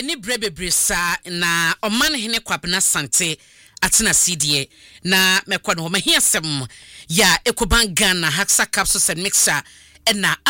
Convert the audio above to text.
ni brebebre sa na oman hene kwabena sante atena sidie na mekwa no mahia sem ya ekoban Ghana Haxa capsules and mixer na